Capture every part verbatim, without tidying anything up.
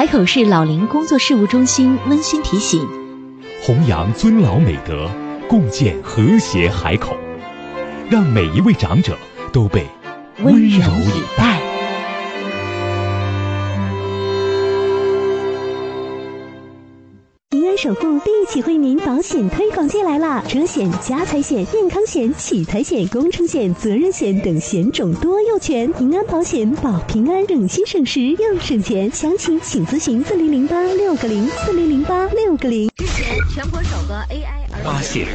海口市老龄工作事务中心温馨提醒： 弘扬尊老美德，共建和谐海口，让每一位长者都被温柔以待。 平安守护立体惠民保险推广季来啦！车险、家财险、健康险、启财险、工程险、责任险等险种多又全，平安保险保平安，省心省时又省钱。详情请咨询四零零八六个零四零零八六个零。 之前全国首个 A I 儿发现、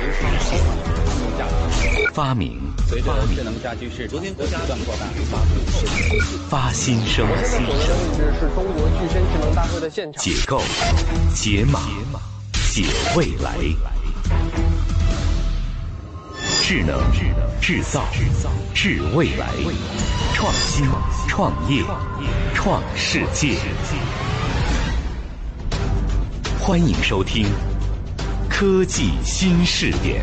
发明、 随着智能家居市场不断扩大， 发新生、 首先位置是中国具身智能大会的现场。 解构、解码、解未来。智能、制造、制未来，创新、创业、创世界。欢迎收听科技新视点。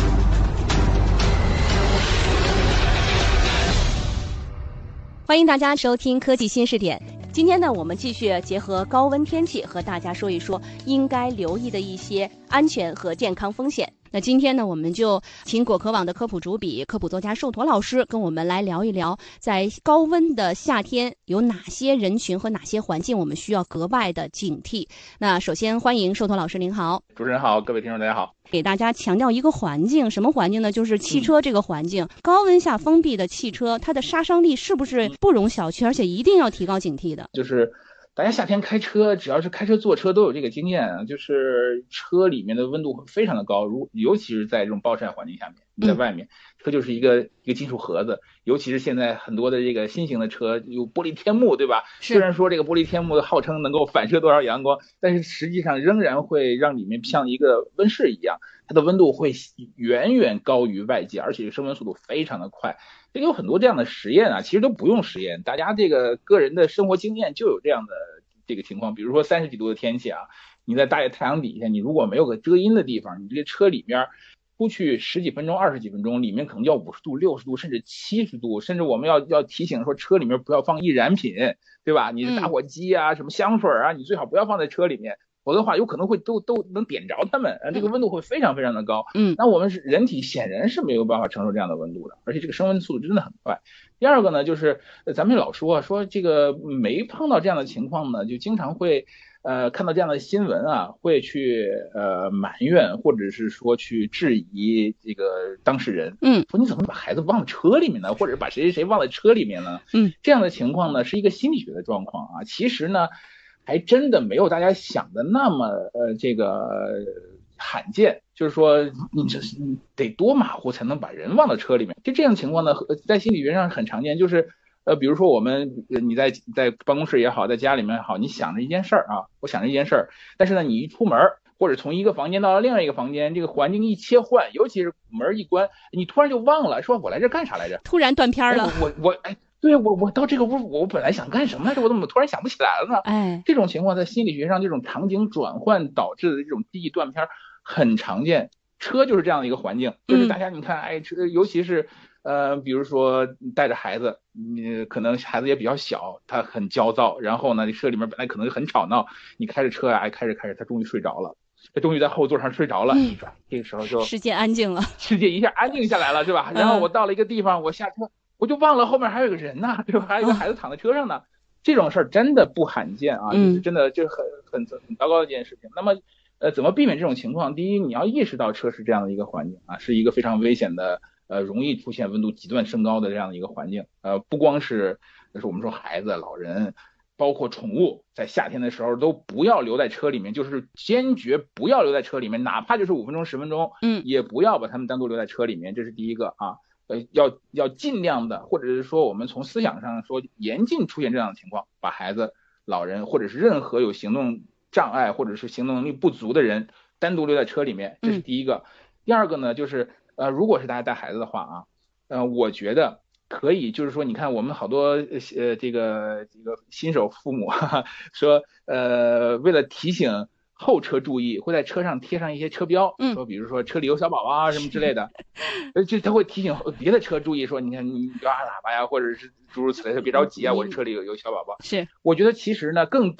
欢迎大家收听科技新视点。今天呢，我们继续结合高温天气和大家说一说应该留意的一些安全和健康风险。那今天呢，我们就请果壳网的科普主笔、科普作家寿驼老师跟我们来聊一聊，在高温的夏天有哪些人群和哪些环境我们需要格外的警惕。那首先欢迎寿驼老师，您好。 主持人好，各位听众大家好。 给大家强调一个环境，什么环境呢？就是汽车这个环境。嗯、高温下封闭的汽车，它的杀伤力是不是不容小觑，而且一定要提高警惕的？ 就是大家夏天开车，只要是开车坐车都有这个经验啊，就是车里面的温度会非常的高，如尤其是在这种暴晒环境下面，你在外面，嗯、车就是一个一个金属盒子，尤其是现在很多的这个新型的车有玻璃天幕，对吧？虽然说这个玻璃天幕号称能够反射多少阳光，但是实际上仍然会让里面像一个温室一样，它的温度会远远高于外界，而且升温速度非常的快。这个有很多这样的实验啊，其实都不用实验，大家这个个人的生活经验就有这样的这个情况。比如说三十几度的天气啊，你在大太阳底下，你如果没有个遮阴的地方，你这个车里面出去十几分钟、二十几分钟，里面可能要五十度、六十度，甚至七十度，甚至我们要要提醒说，车里面不要放易燃品，对吧？你的打火机啊、嗯、什么香水啊，你最好不要放在车里面。否则的话，有可能会都都能点着它们，这个温度会非常非常的高。嗯，那我们是人体显然是没有办法承受这样的温度的，而且这个升温速度真的很快。第二个呢，就是咱们老说说这个没碰到这样的情况呢，就经常会呃看到这样的新闻啊，会去呃埋怨或者是说去质疑这个当事人。嗯，说你怎么把孩子忘了车里面呢？或者把谁谁谁忘了车里面呢？嗯，这样的情况呢是一个心理学的状况啊，其实呢。还真的没有大家想的那么呃这个罕见，就是说你这得多马虎才能把人忘到车里面。就这样的情况呢，在心理学上很常见，就是呃比如说我们你在在办公室也好，在家里面也好，你想着一件事儿啊，我想着一件事儿，但是呢你一出门或者从一个房间到了另外一个房间，这个环境一切换，尤其是门一关，你突然就忘了，说我来这干啥来着？ 突然断片了。 哎、我我哎。对我我到这个屋，我本来想干什么来着？我怎么突然想不起来了呢？哎，这种情况在心理学上，这种场景转换导致的这种记忆断片很常见。车就是这样的一个环境，就是大家你看，哎，车尤其是呃，比如说带着孩子，你可能孩子也比较小，他很焦躁，然后呢，车里面本来可能很吵闹，你开着车啊，哎，开着开着，他终于睡着了。他终于在后座上睡着了，嗯、这个时候就世界安静了， 世界一下安静下来了，是吧？然后我到了一个地方，我下车。我就忘了后面还有个人呢，对吧？还有个孩子躺在车上呢，这种事儿真的不罕见啊，就是真的就很很很糟糕的一件事情。那么，呃，怎么避免这种情况？第一，你要意识到车是这样的一个环境啊，是一个非常危险的，呃，容易出现温度极端升高的这样的一个环境。呃，不光是就是我们说孩子、老人，包括宠物，在夏天的时候都不要留在车里面，就是坚决不要留在车里面，哪怕就是五分钟、十分钟，嗯，也不要把他们单独留在车里面，这是第一个啊。呃，要要尽量的，或者是说我们从思想上说，严禁出现这样的情况，把孩子、老人或者是任何有行动障碍或者是行动能力不足的人单独留在车里面，这是第一个。嗯、第二个呢，就是呃，如果是大家带孩子的话啊，呃，我觉得可以，就是说，你看我们好多呃这个这个新手父母哈哈说，呃，为了提醒后车注意，会在车上贴上一些车标，嗯，说比如说车里有小宝宝啊什么之类的，呃，就他会提醒别的车注意，说你看你不要按喇叭呀，或者是诸如此类的，别着急啊，我这车里有有小宝宝。 是， 我觉得其实呢更